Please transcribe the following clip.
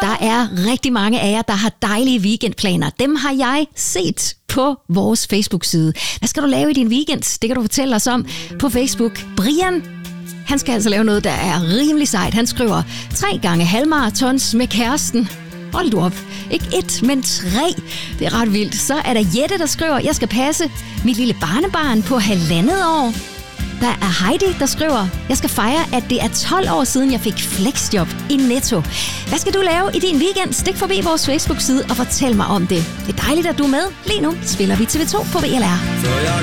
der er rigtig mange af jer, der har dejlige weekendplaner. Dem har jeg set på vores Facebook-side. Hvad skal du lave i din weekend? Det kan du fortælle os om på Facebook. Brian, han skal altså lave noget, der er rimelig sejt. Han skriver 3 gange halvmaratons med kæresten. Hold du op. Ikke 1, men 3. Det er ret vildt. Så er der Jette, der skriver, jeg skal passe mit lille barnebarn på 1,5 år. Der er Heidi, der skriver, jeg skal fejre, at det er 12 år siden, jeg fik flexjob i Netto. Hvad skal du lave i din weekend? Stik forbi vores Facebook-side og fortæl mig om det. Det er dejligt, at du er med. Lige nu spiller vi TV2 på VLR. Så jeg